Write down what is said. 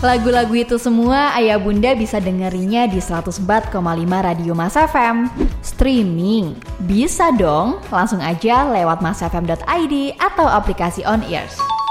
Lagu-lagu itu semua ayah bunda bisa dengerinya di 104,5 Radio Mas FM. Streaming bisa dong, langsung aja lewat masfm.id atau aplikasi On Ears.